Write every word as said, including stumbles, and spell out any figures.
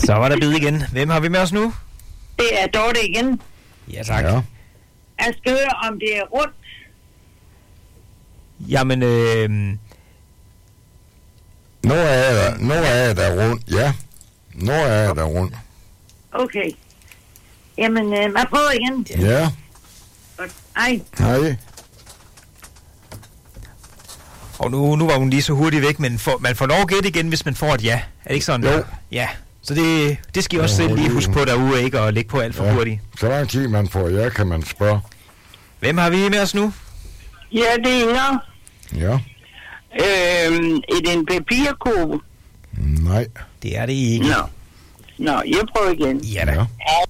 Så var der bid igen. Hvem har vi med os nu? Det er Dorte igen. Ja, tak. Ja. Jeg skal høre, om det er rundt. Jamen, øh... Nu er der, nu er der rundt, ja. Nu er der rundt. Okay. Jamen, øh, man prøver igen. Ja. Godt. Hej. Hej. Og nu, nu var hun lige så hurtigt væk, men for, man får lov at gætte igen, hvis man får et ja. Er det ikke sådan? Jo. Ja. Så det, det skal I også selv lige huske på derude, ikke at lægge på alt for Ja. hurtigt. Så lang tid man får ja, kan man spørge. Hvem har vi med os nu? Ja, det er Inger. Ja. Øhm, er det en papirkurve? Nej. Det er det ikke. Nå. Nå, jeg prøver igen. Ja da. Ja.